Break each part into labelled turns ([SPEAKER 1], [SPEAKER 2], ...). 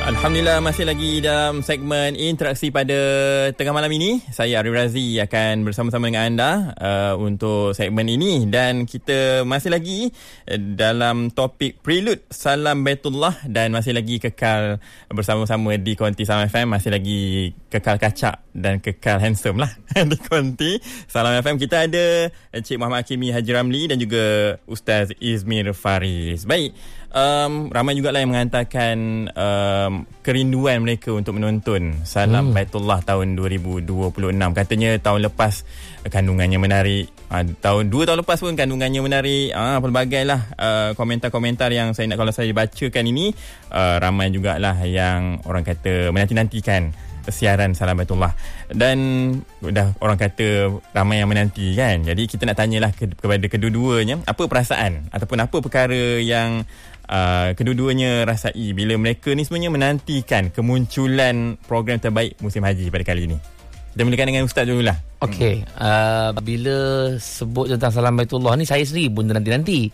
[SPEAKER 1] Alhamdulillah, masih lagi dalam segmen interaksi pada tengah malam ini. Saya Arif Razi akan bersama-sama dengan anda untuk segmen ini, dan kita masih lagi dalam topik Prelude Salam Baitullah dan masih lagi kekal bersama-sama di Konti Salam FM. Masih lagi kekal kacak dan kekal handsome lah di Konti Salam FM. Kita ada Encik Muhammad Hakimi Haji Ramli dan juga Ustaz Izmir Faris. Baik, ramai juga lah yang menghantarkan kerinduan mereka untuk menonton Salam Baitullah tahun 2026. Katanya tahun lepas kandungannya menarik, dua tahun lepas pun kandungannya menarik. Pelbagai lah komentar-komentar yang saya nak, kalau saya bacakan ini, ramai jugalah yang orang kata menanti-nantikan siaran Salam Baitullah, dan dah orang kata ramai yang menanti kan. Jadi kita nak tanyalah kepada kedua-duanya, apa perasaan ataupun apa perkara yang kedua-duanya rasai bila mereka ni sebenarnya menantikan kemunculan program terbaik musim haji pada kali ini. Kita mulakan dengan Ustaz dululah. Okey,
[SPEAKER 2] bila sebut tentang Salam Baitullah ni, saya sendiri pun nanti-nanti.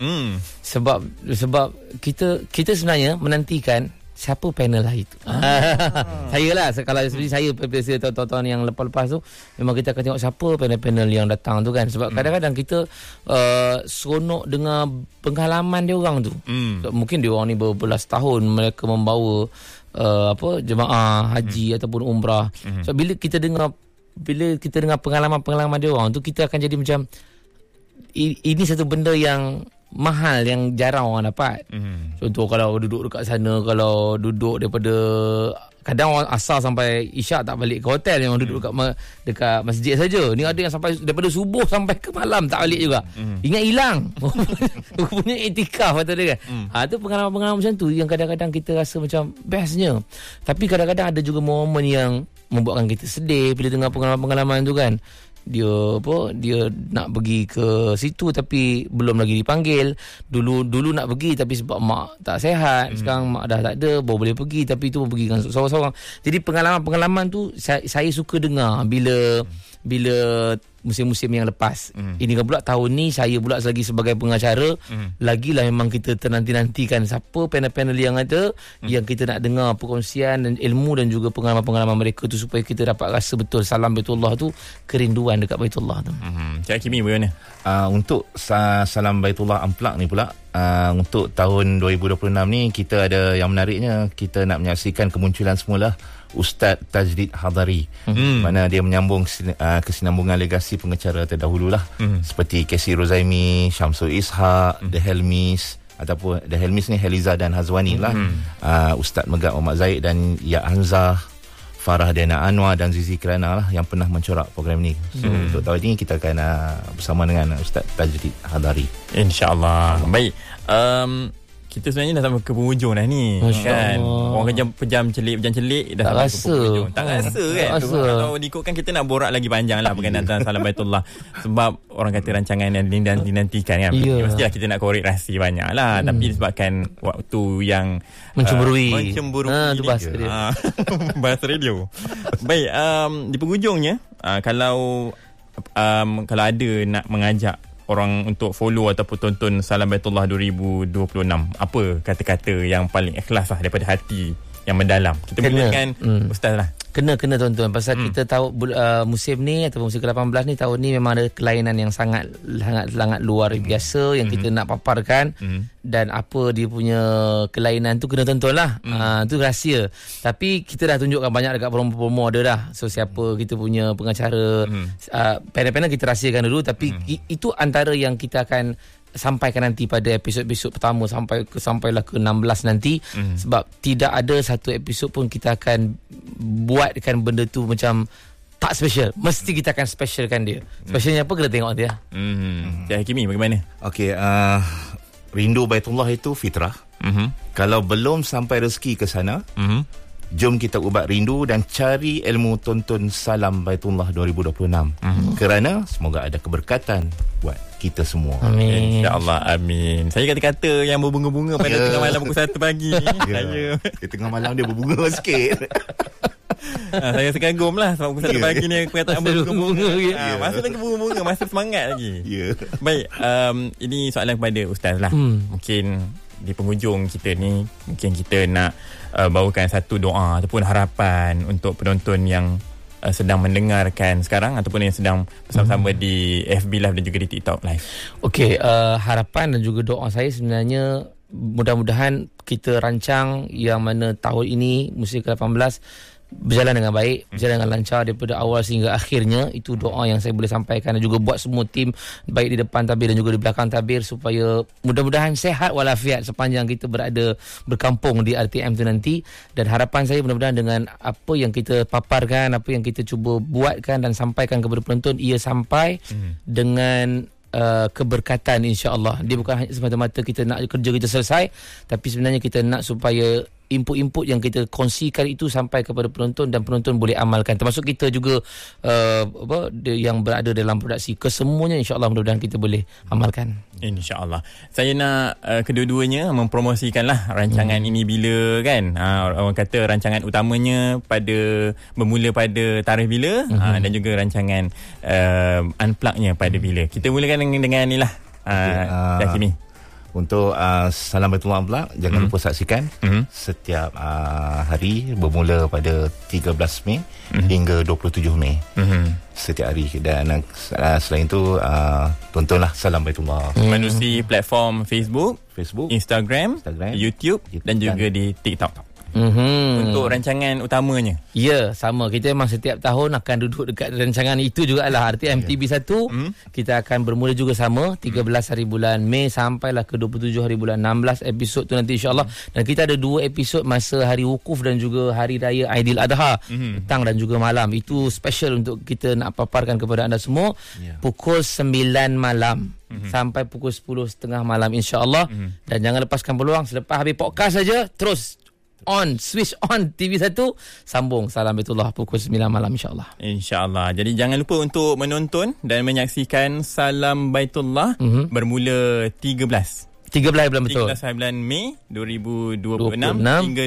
[SPEAKER 2] Sebab kita sebenarnya menantikan siapa panel lah itu. Saya lah, kalau seperti saya biasa tahun-tahun yang lepas-lepas tu, memang kita akan tengok siapa panel-panel yang datang tu kan. Sebab kadang-kadang kita seronok dengan pengalaman dia orang tu. Mungkin dia orang ni berbelas tahun mereka membawa jemaah haji ataupun umrah. So bila kita dengar pengalaman-pengalaman dia orang tu, kita akan jadi macam ini satu benda yang mahal, yang jarang orang dapat. Contoh, kalau duduk dekat sana, kalau duduk daripada, kadang orang asal sampai isyak tak balik ke hotel, yang duduk dekat masjid saja. Ni ada yang sampai daripada subuh sampai ke malam tak balik juga. Ingat hilang. Punya iktikaf kata dia kan. Tu pengalaman-pengalaman macam tu yang kadang-kadang kita rasa macam bestnya. Tapi kadang-kadang ada juga momen yang membuatkan kita sedih bila dengar pengalaman-pengalaman tu kan. Dia nak pergi ke situ tapi belum lagi dipanggil. Dulu nak pergi tapi sebab mak tak sihat, sekarang mak dah tak ada, baru boleh pergi, tapi itu pergi kan seorang-seorang. Jadi pengalaman-pengalaman tu saya suka dengar bila musim-musim yang lepas. Ini kan pula tahun ni saya pula lagi sebagai pengacara, lagilah memang kita ternanti-nantikan siapa panel-panel yang ada, yang kita nak dengar perkongsian dan ilmu dan juga pengalaman-pengalaman mereka tu, supaya kita dapat rasa betul Salam Baitullah tu kerinduan dekat Baitullah tu.
[SPEAKER 1] Cik Hakimi bagaimana?
[SPEAKER 3] Untuk Salam Baitullah Unplugged ni pula, untuk tahun 2026 ni kita ada yang menariknya. Kita nak menyaksikan kemunculan semula Ustaz Tajdid Hadari, mana dia menyambung kesinambungan legasi pengacara terdahulu lah, seperti Casey Rozaimi, Syamsul Ishaq, The Helmis, ataupun The Helmis ni Heliza dan Hazwani lah, Ustaz Megat Muhammad Zaid dan Ya Hamzah, Farah Diana Anwar dan Zizi Kirana lah yang pernah mencorak program ni. So untuk tahun ini kita akan bersama dengan Ustaz Tajdid Hadari,
[SPEAKER 1] InsyaAllah. Baik, kita sebenarnya dah sampai ke penghujung dah ni kan. Orang pejam celik dah
[SPEAKER 2] tak
[SPEAKER 1] sampai
[SPEAKER 2] rasa.
[SPEAKER 1] ke penghujung. Tak rasa kan. Kalau diikutkan kita nak borak lagi panjang lah berkenaan tentang Salam Baitullah. Sebab orang kata rancangan yang dinantikan kan. Mestilah kita nak korek rahsia banyak lah. Tapi disebabkan waktu yang mencemburui
[SPEAKER 2] tu bahasa dia.
[SPEAKER 1] Bahasa radio. Baik, di penghujungnya, kalau ada nak mengajak orang untuk follow ataupun tonton Salam Baitullah 2026, apa kata-kata yang paling ikhlas lah daripada hati yang mendalam? Kita mulakan Ustaz lah.
[SPEAKER 2] Kena tonton. Pasal kita tahu musim ni ataupun musim ke-18 ni, tahun ni memang ada kelainan yang sangat luar biasa yang kita nak paparkan. Dan apa dia punya kelainan tu kena tonton lah. Tu rahsia. Tapi kita dah tunjukkan banyak dekat promo-promo ada dah. So siapa kita punya pengacara, panel-panel kita rahsiakan dulu. Tapi itu antara yang kita akan sampaikan nanti pada episod-episod pertama sampailah ke 16 nanti. Sebab tidak ada satu episod pun kita akan buatkan benda tu macam tak special. Mesti kita akan specialkan dia. Specialnya apa, kita tengok dia.
[SPEAKER 1] Cik Hakimi bagaimana?
[SPEAKER 3] Okey, rindu Baitullah itu fitrah. Kalau belum sampai rezeki ke sana, jom kita ubat rindu dan cari ilmu tonton Salam Baitullah 2026. Kerana semoga ada keberkatan buat kita semua.
[SPEAKER 2] Amin.
[SPEAKER 1] InsyaAllah, amin. Saya kata-kata yang berbunga-bunga pada tengah malam pukul 1 pagi ni.
[SPEAKER 3] Di tengah malam dia berbunga sikit.
[SPEAKER 1] Saya sekagum lah sebab pukul 1 pagi ni perkataan berbunga-bunga. Masa lagi berbunga-bunga, masa semangat lagi. Baik, ini soalan kepada Ustaz lah. Mungkin di penghujung kita ni, mungkin kita nak bawakan satu doa ataupun harapan untuk penonton yang sedang mendengarkan sekarang ataupun yang sedang bersama-sama di FB Live dan juga di TikTok Live. Okey,
[SPEAKER 2] harapan dan juga doa saya sebenarnya mudah-mudahan kita rancang yang mana tahun ini musim ke-18 berjalan dengan baik, berjalan dengan lancar daripada awal sehingga akhirnya. Itu doa yang saya boleh sampaikan, dan juga buat semua tim baik di depan tabir dan juga di belakang tabir, supaya mudah-mudahan sehat walafiat sepanjang kita berkampung di RTM tu nanti. Dan harapan saya mudah-mudahan dengan apa yang kita paparkan, apa yang kita cuba buatkan dan sampaikan kepada penonton, ia sampai dengan keberkatan, insya-Allah. Dia bukan hanya semata-mata kita nak kerja kita selesai, tapi sebenarnya kita nak supaya input-input yang kita kongsikan itu sampai kepada penonton dan penonton boleh amalkan, termasuk kita juga yang berada dalam produksi. Kesemuanya insya-Allah mudah-mudahan kita boleh amalkan,
[SPEAKER 1] insya-Allah. Saya nak kedua-duanya mempromosikanlah rancangan ini bila kan. Orang kata rancangan utamanya bermula pada tarikh bila, dan juga rancangan unplug-nya pada bila. Kita mulakan dengan inilah Yakini.
[SPEAKER 3] Untuk Salam Baitullah Unplug, jangan lupa saksikan setiap hari bermula pada 13 Mei hingga 27 Mei setiap hari. Dan selain itu tontonlah Salam Baitullah
[SPEAKER 1] menerusi platform Facebook, Instagram, YouTube dan juga di TikTok. Untuk rancangan utamanya,
[SPEAKER 2] ya, sama. Kita memang setiap tahun akan duduk dekat rancangan itu jugalah, RTM TV1. Kita akan bermula juga sama 13 hari bulan Mei sampailah ke 27 hari bulan 16 episod tu nanti, insya-Allah. Dan kita ada 2 episod masa hari wukuf dan juga hari raya Aidiladha, petang dan juga malam. Itu special untuk kita nak paparkan kepada anda semua. Pukul 9 malam sampai pukul 10.30 malam, insya-Allah. Dan jangan lepaskan peluang, selepas habis podcast saja terus switch on TV1, sambung Salam Baitullah pukul 9 malam, insya-Allah.
[SPEAKER 1] Insya-Allah. Jadi jangan lupa untuk menonton dan menyaksikan Salam Baitullah bermula 13 bulan betul. 13 hari bulan Mei 2026 hingga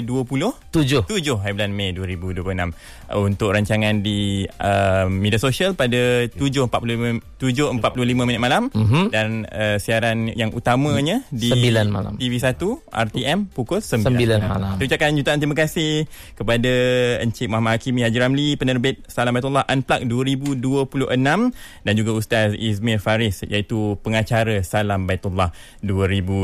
[SPEAKER 1] 27 hari bulan Mei 2026. Untuk rancangan di media sosial pada 7.45 minit malam, dan siaran yang utamanya di 9 malam. TV1 RTM pukul 9 malam. Saya ucapkan jutaan terima kasih kepada Encik Muhammad Hakimi Haji Ramli, penerbit Salam Baitullah Unplug 2026, dan juga Ustaz Izmir Faris, iaitu pengacara Salam Baitullah 2026,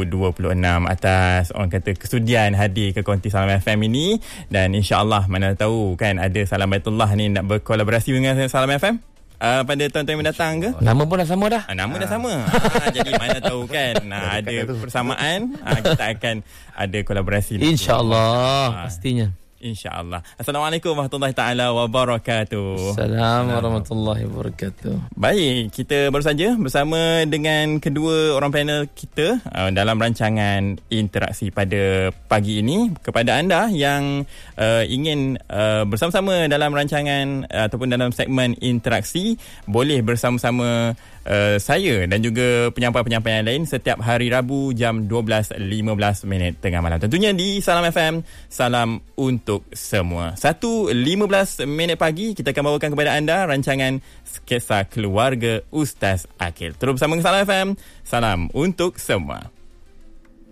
[SPEAKER 1] atas orang kata kesudian hadir ke konti Salam FM ini. Dan insya-Allah mana tahu kan ada Salam Baitullah ni nak berkolaborasi dengan Salam FM pada tahun-tahun yang mendatang ke?
[SPEAKER 2] Nama pun dah sama dah.
[SPEAKER 1] Nama dah sama. Jadi mana tahu kan ada persamaan, kita akan ada kolaborasi.
[SPEAKER 2] Insya-Allah, pastinya.
[SPEAKER 1] InsyaAllah. Assalamualaikum warahmatullahi taala wabarakatuh.
[SPEAKER 2] Assalamualaikum warahmatullahi wabarakatuh.
[SPEAKER 1] Baik, kita baru saja bersama dengan kedua orang panel kita dalam rancangan interaksi pada pagi ini. Kepada anda yang ingin bersama-sama dalam rancangan ataupun dalam segmen interaksi, boleh bersama-sama saya dan juga penyampai-penyampai yang lain setiap hari Rabu jam 12.15 tengah malam. Tentunya di Salam FM, salam untuk semua. 1.15 pagi kita akan bawakan kepada anda rancangan Sketsa Keluarga Ustaz Akil. Terus bersama Salam FM, salam untuk semua.